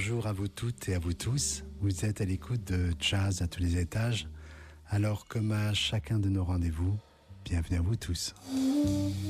bonjour à vous toutes et à vous tous. Vous êtes à l'écoute de Jazz à tous les étages. Alors, comme à chacun de nos rendez-vous, bienvenue à vous tous.